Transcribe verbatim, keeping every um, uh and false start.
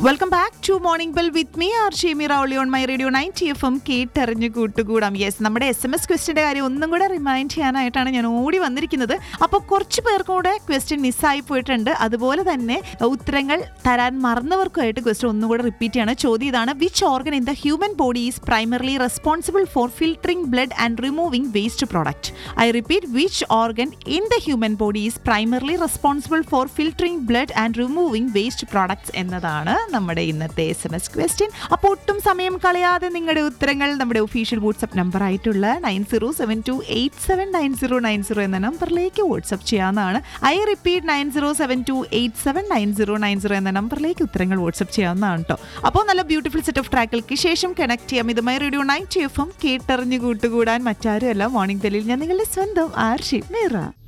Welcome back to morning bell with me R ഷീമി റൗളി on my radio ninety F M കേട്ടറിഞ്ഞ് കൂട്ടുകൂടാം. Yes, നമ്മുടെ S M S ക്വസ്റ്റിൻ്റെ കാര്യം ഒന്നും കൂടെ റിമൈൻഡ് ചെയ്യാനായിട്ടാണ് ഞാൻ ഓടി വന്നിരിക്കുന്നത്. അപ്പോൾ കുറച്ച് പേർക്കും കൂടെ ക്വസ്റ്റ്യൻ മിസ്സായി പോയിട്ടുണ്ട്. അതുപോലെ തന്നെ ഉത്തരങ്ങൾ തരാൻ മറന്നവർക്കുമായിട്ട് ക്വസ്റ്റ്യൻ ഒന്നും കൂടെ റിപ്പീറ്റ് ചെയ്യാണ്. ചോദ്യം ഇതാണ്: which organ in the human body is primarily responsible for filtering blood and removing waste product? I repeat, which organ in the human body is primarily responsible for filtering blood and removing waste products എന്നതാണ് നമ്മുടെ ഇന്നത്തെ S M S question. അപ്പോൾ ഒട്ടും സമയം കളയാതെ നിങ്ങളുടെ ഉത്തരങ്ങൾ നമ്മുടെ ഒഫീഷ്യൽ വാട്സ്ആപ്പ് നമ്പർ ആയിട്ടുള്ള nine zero seven to eight seven nine zero nine zero എന്ന നമ്പറിലേക്ക് വാട്സ്ആപ്പ് ചെയ്യാവുന്നതാണ്. I repeat, nine zero seven to eight seven nine zero nine zero എന്ന നമ്പറിലേക്ക് ഉത്തരങ്ങൾ വാട്സ്ആപ്പ് ചെയ്യാവുന്നതാണ് കേട്ടോ. അപ്പോൾ നല്ല ബ്യൂട്ടിഫുൾ സെറ്റ് ഓഫ് ട്രാക്കുകൾക്ക് ശേഷം കണക്ട് ചെയ്യാം. ഇതുമായി റേഡിയോ നയൻറ്റി എഫ് എം കേട്ടറിഞ്ഞ് കൂട്ടുകൂടാൻ മറ്റാരുമല്ല, മോർണിംഗ് ബെല്ലിൽ ഞാൻ നിങ്ങളുടെ സ്വന്തം ആർഷി മീറ.